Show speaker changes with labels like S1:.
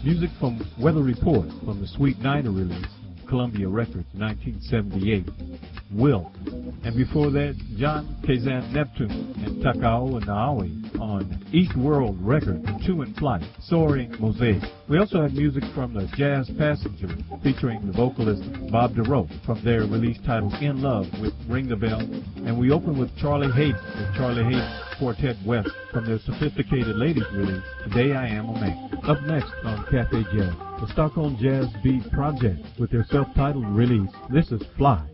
S1: Music from Weather Report from the Sweet Niner release, Columbia Records, 1978, Will. And before that, John Kazan Neptune and Takao Naoi on East World Records, Two in Flight, Soaring Mosaic. We also have music from the Jazz Passenger featuring the vocalist Bob DeRoe from their release titled In Love with Ring the Bell. And we open with Charlie Hayden and Charlie Hayden Quartet West from their Sophisticated Ladies release, Today I Am a Man. Up next on Cafe Jazz, the Stockholm Jazz Beat Project with their self-titled release, This is Fly.